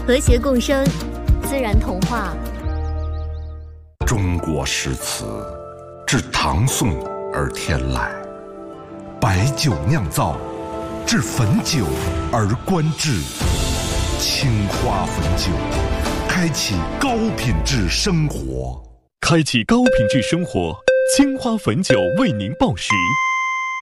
和谐共生，自然童话。 中国诗词自唐宋而天来，白酒酿造，至汾酒而观之。青花汾酒，开启高品质生活。 开启高品质生活，青花汾酒为您报时。